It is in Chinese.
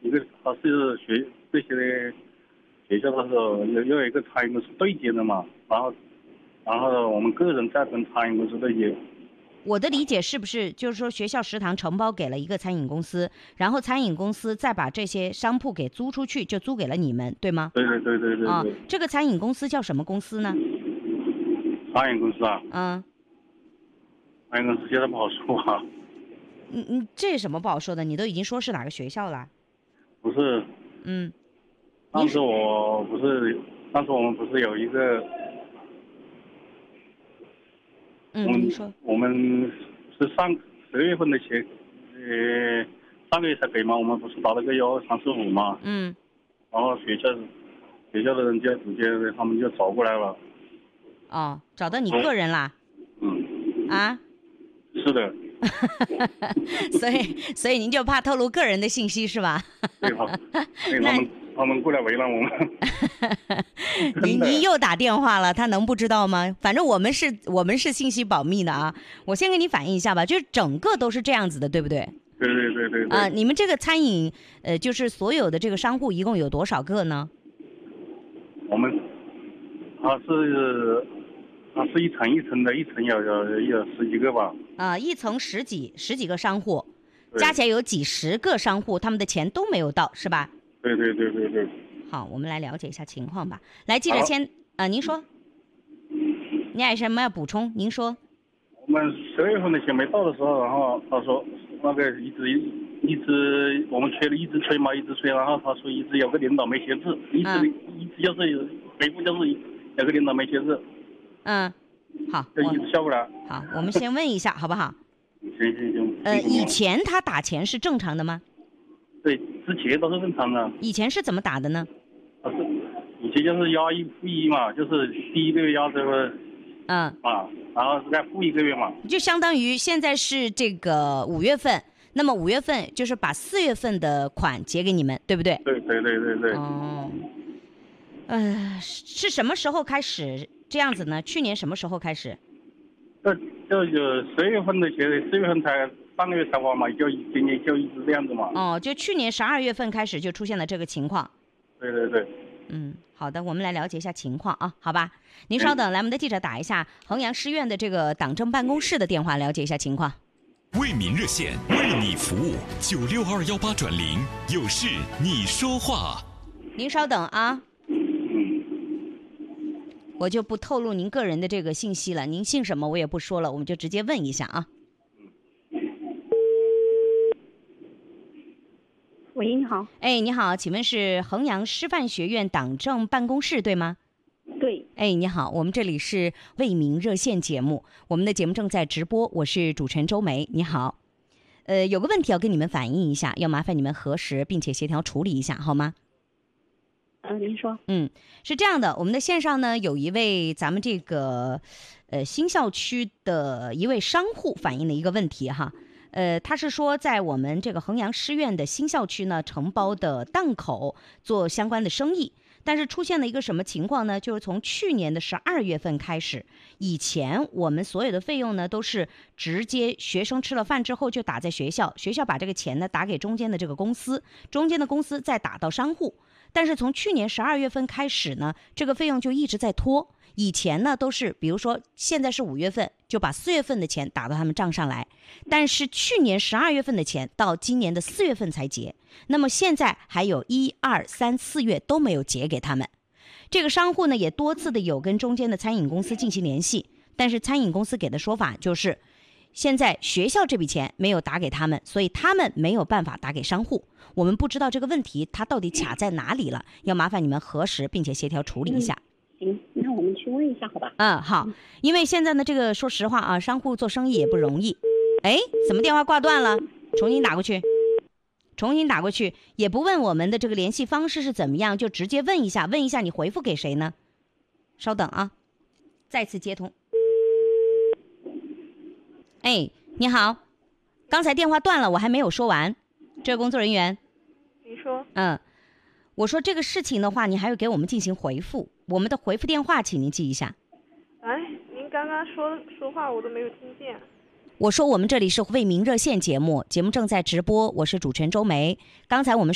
一个他是这些的学校的时候有一个餐饮公司对接的嘛，然后我们个人再跟餐饮公司对接。 我的理解是不是就是说学校食堂承包给了一个餐饮公司，然后餐饮公司再把这些商铺给租出去，就租给了你们，对吗？ 对对对对对。 啊，这个餐饮公司叫什么公司呢？ 餐饮公司啊？ 嗯。 餐饮公司现在不好说啊。 这有什么不好说的？你都已经说是哪个学校了？ 不是。当时我们不是有一个。 你说。 我们是12月份的钱，上个月才给嘛，我们不是打了个12345嘛。然后学校的人就直接他们就找过来了。 哦，找到你个人啦？啊？ 是的。 所以您就怕透露个人的信息是吧？ 对吧？他们过来为难我们。 您又打电话了，他能不知道吗？反正我们是信息保密的啊。我先给你反映一下吧，就是整个都是这样子的，对不对？ 对对对对对。 你们这个餐饮就是所有的这个商户一共有多少个呢？ 我们它是一层一层的，一层有10几个吧。 一层十几个商户，加起来有几十个商户，他们的钱都没有到，是吧？ 对对对对对。 好，我们来了解一下情况吧。来，记者先您说，你还有什么要补充？您说。 我们12月份的钱没到的时候，然后他说那个一直我们催嘛，一直催，然后他说一直有个领导没写字，一直就是回复就是有个领导没写字。 好， 就一直下不来。 好，我们先问一下好不好？ 行。 以前他打钱是正常的吗？ 对，之前都是正常的。 以前是怎么打的呢？ 以前就是押1付1嘛，就是第一个月押这个。然后再付1个月嘛。 就相当于现在是这个5月份，那么5月份就是把4月份的款结给你们，对不对？ 对对对对对。 是什么时候开始这样子呢？去年什么时候开始？ 就有12月份的钱，4月份上个月才花嘛，就今年就一直这样子嘛。 就去年12月份开始就出现了这个情况。 对对对。 好的，我们来了解一下情况啊，好吧？您稍等，来我们的记者打一下衡阳师院的这个党政办公室的电话，了解一下情况。 为民热线，为你服务，96218转0，有事你说话。 您稍等啊。我就不透露您个人的这个信息了，您姓什么我也不说了，我们就直接问一下啊。 喂，你好。 你好，请问是衡阳师范学院党政办公室对吗？ 对。 你好，我们这里是为民热线节目，我们的节目正在直播，我是主持人周梅。你好，有个问题要跟你们反映一下，要麻烦你们核实并且协调处理一下，好吗？ 您说。 是这样的，我们的线上呢有一位咱们这个新校区的一位商户反映了一个问题哈。他是说在我们这个衡阳师院的新校区呢承包的档口做相关的生意，但是出现了一个什么情况呢？就是从去年的12月份开始，以前我们所有的费用呢都是直接学生吃了饭之后就打在学校，学校把这个钱呢打给中间的这个公司，中间的公司再打到商户。但是从去年12月份开始呢，这个费用就一直在拖。以前呢都是比如说现在是5月份就把4月份的钱打到他们账上来，但是去年12月份的钱到今年的4月份才结，那么现在还有1、2、3、4月都没有结给他们。这个商户呢也多次的有跟中间的餐饮公司进行联系，但是餐饮公司给的说法就是现在学校这笔钱没有打给他们，所以他们没有办法打给商户。我们不知道这个问题它到底卡在哪里了，要麻烦你们核实并且协调处理一下。 行，那我们去问一下好吧？ 好，因为现在呢这个说实话啊，商户做生意也不容易。怎么电话挂断了？重新打过去，也不问我们的这个联系方式是怎么样，就直接问一下你回复给谁呢？稍等啊，再次接通。你好，刚才电话断了，我还没有说完。这位工作人员， 你说。 我说这个事情的话，你还要给我们进行回复，我们的回复电话请您记一下。 您刚刚说话我都没有听见。 我说我们这里是为民热线节目，节目正在直播，我是主持人周梅。刚才我们